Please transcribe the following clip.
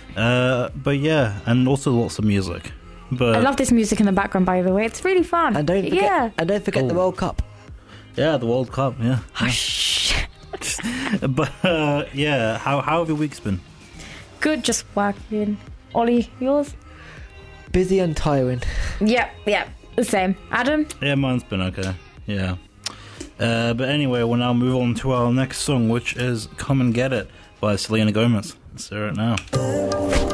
But yeah, and also lots of music. But I love this music in the background, by the way. It's really fun. And don't forget the World Cup. Yeah, the World Cup. Yeah. Hush. But yeah, how have your weeks been? Good, just working. Ollie, yours? Busy and tiring. Yep, the same. Adam? Yeah, mine's been okay. Yeah. But anyway, we'll now move on to our next song, which is "Come and Get It" by Selena Gomez. Let's hear it now.